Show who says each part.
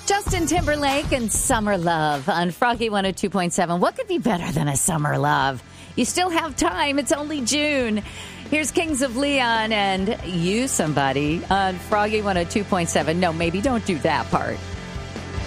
Speaker 1: Justin Timberlake and Summer Love on Froggy 102.7. What could be better than a summer love? You still have time. It's only June. Here's Kings of Leon and You Somebody on Froggy 102.7. No, maybe don't do that part.